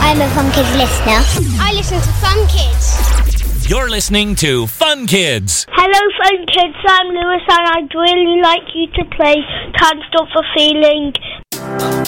I'm a Fun Kids listener. I listen to Fun Kids. You're listening to Fun Kids. Hello, Fun Kids. I'm Lewis, and I'd really like you to play Can't Stop the Feeling.